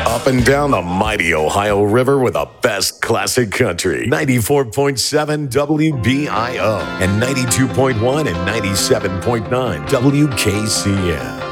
Up and down the mighty Ohio River with the best classic country. 94.7 WBIO and 92.1 and 97.9 WKCM.